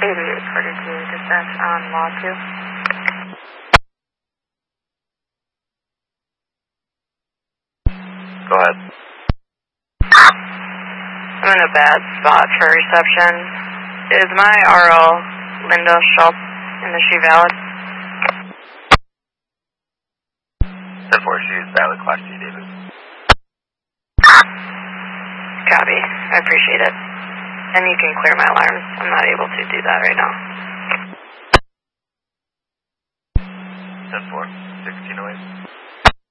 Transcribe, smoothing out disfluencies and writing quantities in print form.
8842, dispatch on Law 2. Go ahead. I'm in a bad spot for reception. Is my RO, Linda Schultz, and is she valid? 10-4, she is valid, Class G, David. Copy. I appreciate it. And you can clear my alarms. I'm not able to do that right now. 10-4, 1608.